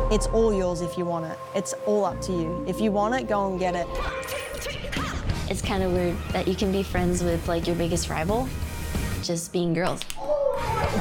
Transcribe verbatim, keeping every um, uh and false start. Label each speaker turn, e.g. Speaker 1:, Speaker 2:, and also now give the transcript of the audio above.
Speaker 1: It's all yours if you want it. It's all up to you. If you want it, go and get it.
Speaker 2: It's kind of weird that you can be friends with like your biggest rival, just being girls.